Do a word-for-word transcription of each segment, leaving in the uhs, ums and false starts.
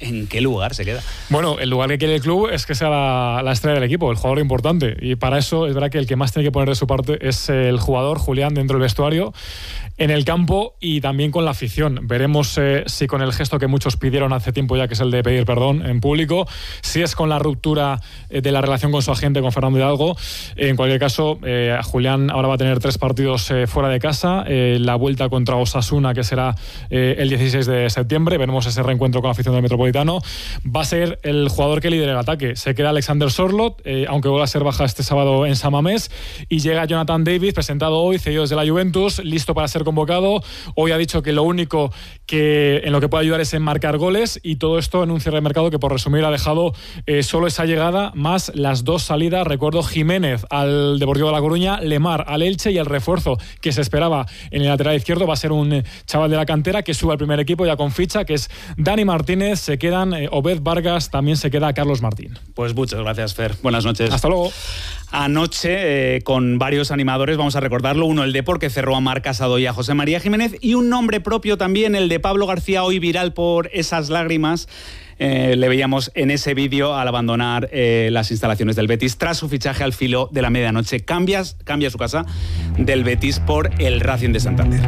¿en qué lugar se queda? Bueno, el lugar que quiere el club es que sea la, la estrella del equipo, el jugador importante, y para eso es verdad que el que más tiene que poner de su parte es el jugador, Julián, dentro del vestuario, en el campo y también con la afición. Veremos eh, si con el gesto que muchos pidieron hace tiempo ya, que es el de pedir perdón en público, si es con la ruptura eh, de la relación con su agente, con Fernando Hidalgo. En cualquier caso, eh, Julián ahora va a tener tres partidos eh, fuera de casa, eh, la vuelta contra Osasuna, que será eh, el dieciséis de septiembre, veremos ese reencuentro con la afición del Metropolitano. Va a ser el jugador que lidera el ataque. Se queda Alexander Sorloth, eh, aunque vuelva a ser baja este sábado en San Mamés, y llega Jonathan David, presentado hoy, cedido desde la Juventus, listo para ser convocado. Hoy ha dicho que lo único que en lo que puede ayudar es en marcar goles, y todo esto en un cierre de mercado que, por resumir, ha dejado eh, solo esa llegada más las dos salidas. Recuerdo, Jiménez al Deportivo de La Coruña, Lemar al Elche, y el refuerzo que se esperaba en el lateral izquierdo va a ser un chaval de la cantera que sube al primer equipo ya con ficha, que es Dani Martínez. Se quedan eh, Obed Vargas, también se queda Carlos Martín. Pues muchas gracias, Fer. Buenas noches. Hasta luego. Anoche, eh, con varios animadores, vamos a recordarlo. Uno, el Depor, que cerró a Marc Casado y a José María Jiménez, y un nombre propio también, el de Pablo García, hoy viral por esas lágrimas. Eh, le veíamos en ese vídeo al abandonar eh, las instalaciones del Betis tras su fichaje al filo de la medianoche. Cambias, cambia su casa del Betis por el Racing de Santander.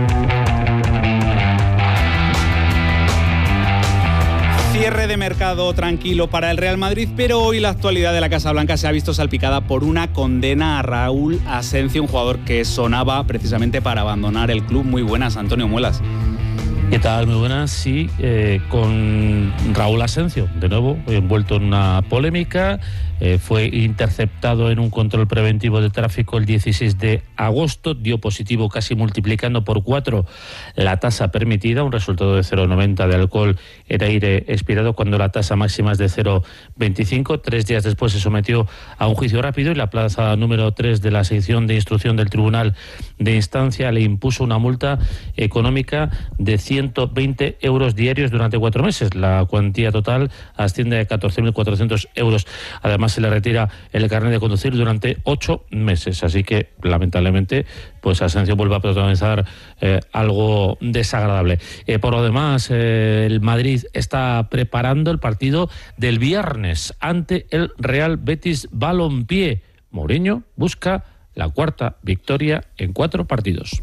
Cierre de mercado tranquilo para el Real Madrid, pero hoy la actualidad de la Casa Blanca se ha visto salpicada por una condena a Raúl Asencio, un jugador que sonaba precisamente para abandonar el club. Muy buenas, Antonio Muelas. ¿Qué tal? Muy buenas. Sí, eh, con Raúl Asencio, de nuevo, envuelto en una polémica. Eh, fue interceptado en un control preventivo de tráfico el dieciséis de agosto, dio positivo casi multiplicando por cuatro la tasa permitida, un resultado de cero coma noventa de alcohol en aire expirado, cuando la tasa máxima es de cero coma veinticinco. Tres días después se sometió a un juicio rápido y la plaza número tres de la sección de instrucción del Tribunal de Instancia le impuso una multa económica de ciento veinte euros diarios durante cuatro meses. La cuantía total asciende a catorce mil cuatrocientos euros. Además, se le retira el carnet de conducir durante ocho meses. Así que, lamentablemente, pues Asencio vuelve a protagonizar eh, algo desagradable. Eh, por lo demás, eh, el Madrid está preparando el partido del viernes ante el Real Betis Balompié. Mourinho busca la cuarta victoria en cuatro partidos.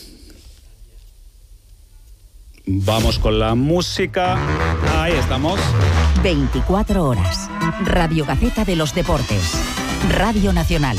Vamos con la música. Ahí estamos. veinticuatro horas. Radio Gaceta de los Deportes. Radio Nacional.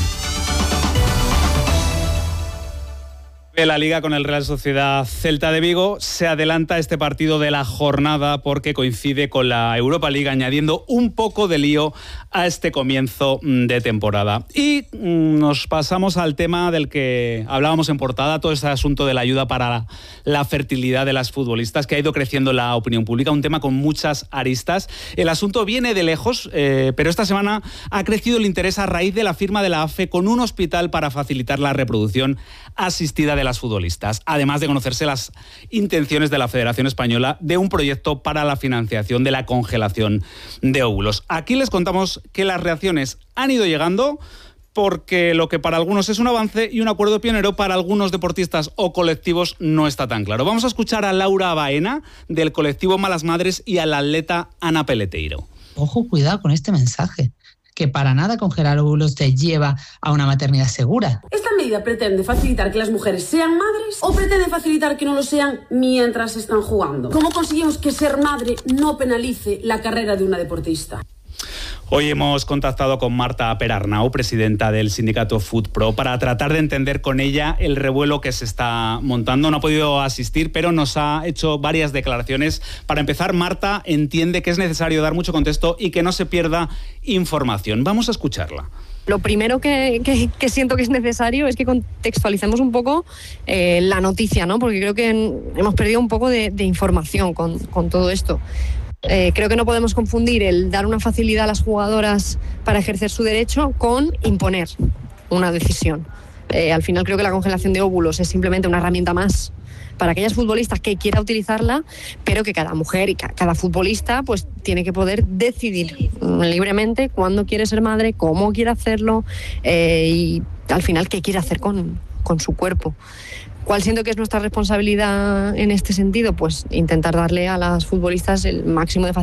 La Liga con el Real Sociedad Celta de Vigo. Se adelanta este partido de la jornada porque coincide con la Europa League, añadiendo un poco de lío a este comienzo de temporada. Y nos pasamos al tema del que hablábamos en portada, todo este asunto de la ayuda para la, la fertilidad de las futbolistas, que ha ido creciendo en la opinión pública, un tema con muchas aristas. El asunto viene de lejos, eh, pero esta semana ha crecido el interés a raíz de la firma de la A F E con un hospital para facilitar la reproducción asistida de las futbolistas, además de conocerse las intenciones de la Federación Española de un proyecto para la financiación de la congelación de óvulos. Aquí les contamos que las reacciones han ido llegando, porque lo que para algunos es un avance y un acuerdo pionero, para algunos deportistas o colectivos no está tan claro. Vamos a escuchar a Laura Baena, del colectivo Malas Madres, y a la atleta Ana Peleteiro. Ojo, cuidado con este mensaje, que para nada congelar óvulos te lleva a una maternidad segura. ¿Esta medida pretende facilitar que las mujeres sean madres o pretende facilitar que no lo sean mientras están jugando? ¿Cómo conseguimos que ser madre no penalice la carrera de una deportista? Hoy hemos contactado con Marta Perarnau, presidenta del sindicato FootPro, para tratar de entender con ella el revuelo que se está montando. No ha podido asistir, pero nos ha hecho varias declaraciones. Para empezar, Marta entiende que es necesario dar mucho contexto y que no se pierda información. Vamos a escucharla. Lo primero que, que, que siento que es necesario es que contextualicemos un poco eh, la noticia, ¿no? Porque creo que hemos perdido un poco de, de información con, con todo esto. Eh, creo que no podemos confundir el dar una facilidad a las jugadoras para ejercer su derecho con imponer una decisión. Eh, al final creo que la congelación de óvulos es simplemente una herramienta más para aquellas futbolistas que quiera utilizarla, pero que cada mujer y cada futbolista pues tiene que poder decidir libremente cuándo quiere ser madre, cómo quiere hacerlo eh, y al final qué quiere hacer con, con su cuerpo. ¿Cuál siento que es nuestra responsabilidad en este sentido? Pues intentar darle a las futbolistas el máximo de facilidad